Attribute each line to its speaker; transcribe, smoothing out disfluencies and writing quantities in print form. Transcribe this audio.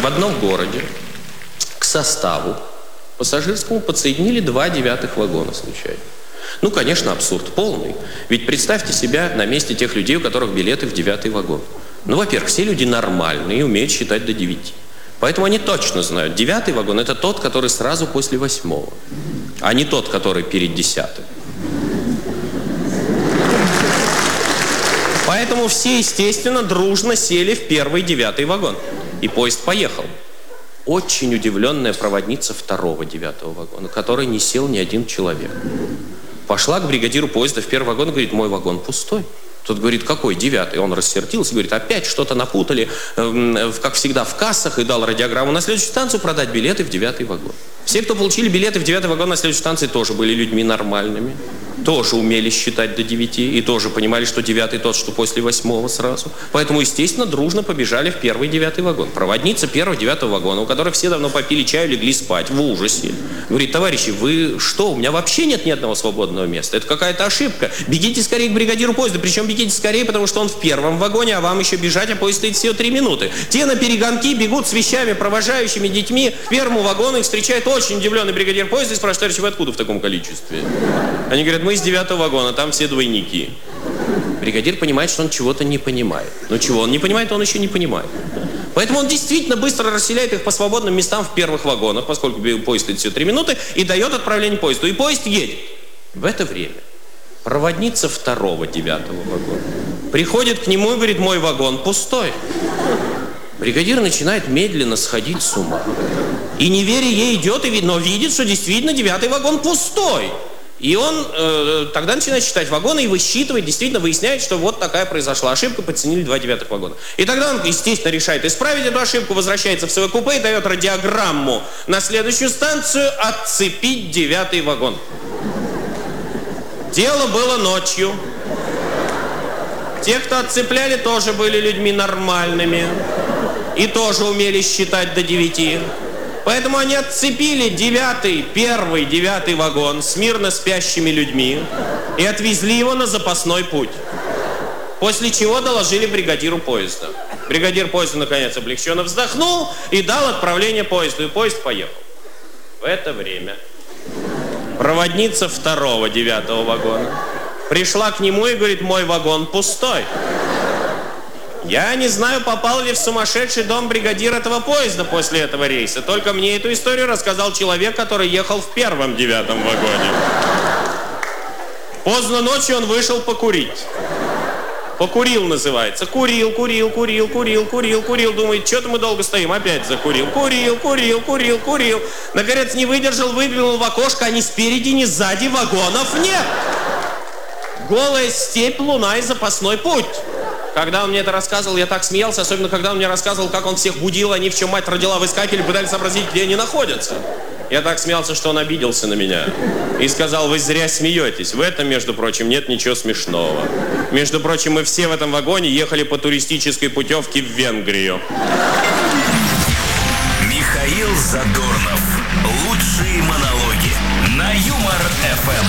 Speaker 1: в одном городе к составу пассажирскому подсоединили 2 9-х вагона случайно. Ну, конечно, абсурд полный. Ведь представьте себя на месте тех людей, у которых билеты в 9-й вагон. Ну, во-первых, все люди нормальные и умеют считать до 9. Поэтому они точно знают, 9-й вагон – это тот, который сразу после 8-го, а не тот, который перед 10-м. Поэтому все, естественно, дружно сели в первый 9-й вагон. И поезд поехал. Очень удивленная проводница 2-го 9-го вагона, в который не сел ни один человек. Пошла к бригадиру поезда в первый вагон и говорит: мой вагон пустой. Тот говорит: какой 9-й? Он рассердился, говорит: опять что-то напутали, как всегда, в кассах, и дал радиограмму на следующую станцию продать билеты в 9-й вагон. Все, кто получили билеты в 9-й вагон на следующей станции, тоже были людьми нормальными. Тоже умели считать до 9 и тоже понимали, что 9-й тот, что после 8-го сразу. Поэтому, естественно, дружно побежали в первый 9-й вагон. Проводница первого 9-го вагона, у которых все давно попили чаю, легли спать в ужасе. Говорит: товарищи, вы что, у меня вообще нет ни одного свободного места. Это какая-то ошибка. Бегите скорее к бригадиру поезда. Причем бегите скорее, потому что он в первом вагоне, а вам еще бежать, а поезд стоит всего 3 минуты. Те на перегонки бегут с вещами, провожающими, детьми. К первому вагону их встречает очень удивленный бригадир поезда и спрашивает: товарищи, вы откуда в таком количестве? Они говорят: мы из 9-го вагона, там все двойники. Бригадир понимает, что он чего-то не понимает. Но чего он не понимает, он еще не понимает. Поэтому он действительно быстро расселяет их по свободным местам в первых вагонах, поскольку поезд стоит всего 3 минуты, и дает отправление поезду. И поезд едет. В это время проводница 2-го 9-го вагона приходит к нему и говорит: мой вагон пустой. Бригадир начинает медленно сходить с ума. И не веря ей идет, но видит, что действительно 9-й вагон пустой. И он тогда начинает считать вагоны и высчитывает, действительно выясняет, что вот такая произошла ошибка, подценили 2 9-х вагона. И тогда он, естественно, решает исправить эту ошибку, возвращается в свое купе и дает радиограмму на следующую станцию отцепить 9-й вагон. Дело было ночью. Те, кто отцепляли, тоже были людьми нормальными и тоже умели считать до 9. Поэтому они отцепили 9-й, первый 9-й вагон с мирно спящими людьми и отвезли его на запасной путь. После чего доложили бригадиру поезда. Бригадир поезда, наконец, облегченно вздохнул и дал отправление поезду, и поезд поехал. В это время проводница 2-го 9-го вагона пришла к нему и говорит: мой вагон пустой. Я не знаю, попал ли в сумасшедший дом бригадир этого поезда после этого рейса. Только мне эту историю рассказал человек, который ехал в первом 9-м вагоне. Поздно ночью он вышел покурить. Покурил, называется. Курил. Думает, что-то мы долго стоим. Опять закурил. Курил. Наконец не выдержал, выглянул в окошко, а ни спереди, ни сзади вагонов нет. Голая степь, луна и запасной путь. Когда он мне это рассказывал, я так смеялся, особенно когда он мне рассказывал, как он всех будил, они в чем мать родила, выскакивали, пытались сообразить, где они находятся. Я так смеялся, что он обиделся на меня и сказал: вы зря смеетесь, в этом, между прочим, нет ничего смешного. Между прочим, мы все в этом вагоне ехали по туристической путевке в Венгрию.
Speaker 2: Михаил Задорнов. Лучшие монологи на Юмор ФМ.